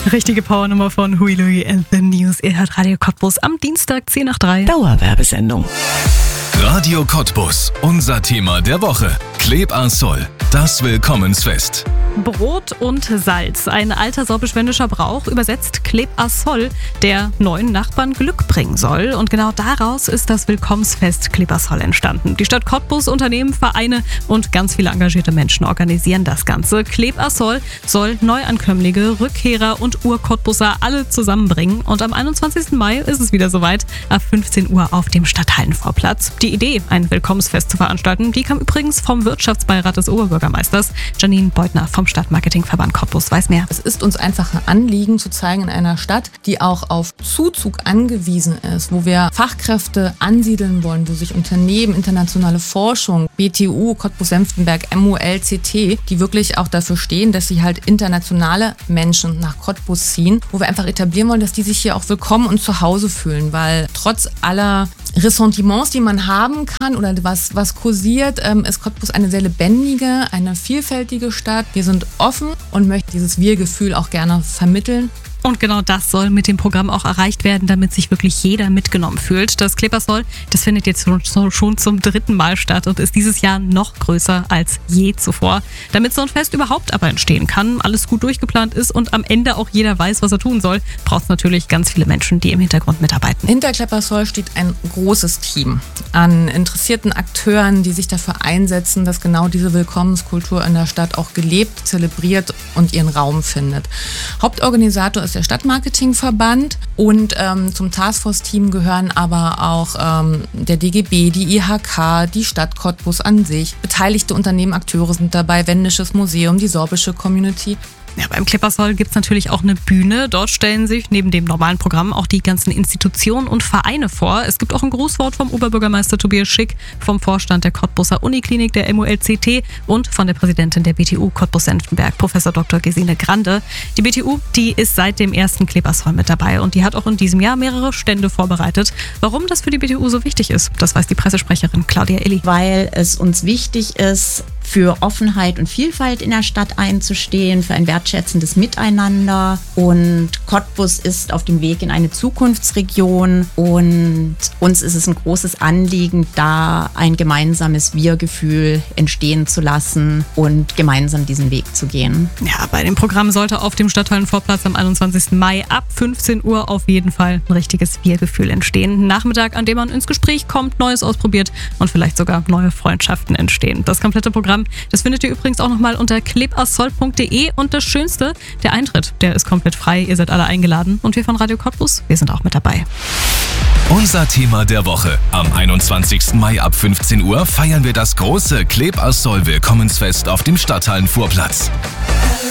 Richtige Powernummer von Huey Louie and the News. Ihr hört Radio Cottbus am Dienstag 10 nach 3. Dauerwerbesendung. Radio Cottbus, unser Thema der Woche. Kleb-a-Sol, das Willkommensfest. Brot und Salz, ein alter sorbisch-wendischer Brauch, übersetzt Kleb-a-Sol, der neuen Nachbarn Glück bringen soll. Und genau daraus ist das Willkommensfest Kleb-a-Sol entstanden. Die Stadt Cottbus, Unternehmen, Vereine und ganz viele engagierte Menschen organisieren das Ganze. Kleb-a-Sol soll Neuankömmlinge, Rückkehrer und Ur-Cottbuser alle zusammenbringen. Und am 21. Mai ist es wieder soweit, ab 15 Uhr auf dem Stadthallenvorplatz. Die Idee, ein Willkommensfest zu veranstalten, die kam übrigens vom Wirtschaftsbeirat des Oberbürgermeisters. Janine Beutner vom Stadtmarketingverband Cottbus weiß mehr. Es ist uns einfach ein Anliegen zu zeigen in einer Stadt, die auch auf Zuzug angewiesen ist, wo wir Fachkräfte ansiedeln wollen, wo sich Unternehmen, internationale Forschung, BTU, Cottbus-Senftenberg, MUL-CT, die wirklich auch dafür stehen, dass sie halt internationale Menschen nach Cottbus ziehen, wo wir einfach etablieren wollen, dass die sich hier auch willkommen und zu Hause fühlen, weil trotz aller Ressentiments, die man haben kann oder was kursiert, ist Cottbus eine sehr lebendige, eine vielfältige Stadt. Wir sind offen und möchten dieses Wir-Gefühl auch gerne vermitteln. Und genau das soll mit dem Programm auch erreicht werden, damit sich wirklich jeder mitgenommen fühlt. Das Kleb-a-Sol, das findet jetzt schon zum 3. Mal statt und ist dieses Jahr noch größer als je zuvor. Damit so ein Fest überhaupt aber entstehen kann, alles gut durchgeplant ist und am Ende auch jeder weiß, was er tun soll, braucht es natürlich ganz viele Menschen, die im Hintergrund mitarbeiten. Hinter Kleb-a-Sol steht ein großes Team an interessierten Akteuren, die sich dafür einsetzen, dass genau diese Willkommenskultur in der Stadt auch gelebt, zelebriert und ihren Raum findet. Hauptorganisator ist der Stadtmarketingverband und zum Taskforce-Team gehören aber auch der DGB, die IHK, die Stadt Cottbus an sich. Beteiligte Unternehmen, Akteure sind dabei, Wendisches Museum, die sorbische Community. Ja, beim Kleb-a-Sol gibt es natürlich auch eine Bühne. Dort stellen sich neben dem normalen Programm auch die ganzen Institutionen und Vereine vor. Es gibt auch ein Grußwort vom Oberbürgermeister Tobias Schick, vom Vorstand der Cottbuser Uniklinik, der MUL-CT und von der Präsidentin der BTU Cottbus-Senftenberg, Professor Dr. Gesine Grande. Die BTU, die ist seit dem ersten Kleb-a-Sol mit dabei und die hat auch in diesem Jahr mehrere Stände vorbereitet. Warum das für die BTU so wichtig ist, das weiß die Pressesprecherin Claudia Illy. Weil es uns wichtig ist, für Offenheit und Vielfalt in der Stadt einzustehen, für ein wertschätzendes Miteinander. Und Cottbus ist auf dem Weg in eine Zukunftsregion und uns ist es ein großes Anliegen, da ein gemeinsames Wir-Gefühl entstehen zu lassen und gemeinsam diesen Weg zu gehen. Ja, bei dem Programm sollte auf dem Stadthallenvorplatz am 21. Mai ab 15 Uhr auf jeden Fall ein richtiges Wir-Gefühl entstehen. Ein Nachmittag, an dem man ins Gespräch kommt, Neues ausprobiert und vielleicht sogar neue Freundschaften entstehen. Das komplette Programm, das findet ihr übrigens auch nochmal unter klebasol.de und das Schönste, der Eintritt, der ist komplett frei, ihr seid alle eingeladen und wir von Radio Cottbus, wir sind auch mit dabei. Unser Thema der Woche. Am 21. Mai ab 15 Uhr feiern wir das große Kleb-a-Sol Willkommensfest auf dem Stadthallenvorplatz.